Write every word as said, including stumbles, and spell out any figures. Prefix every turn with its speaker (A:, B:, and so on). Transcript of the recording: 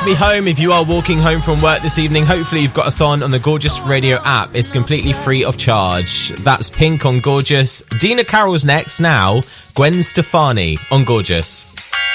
A: Take Me Home. If you are walking home from work this evening, hopefully you've got us on on the Gorgeous Radio app. It's completely free of charge. That's Pink on Gorgeous. Dina Carroll's next now. Gwen Stefani on Gorgeous.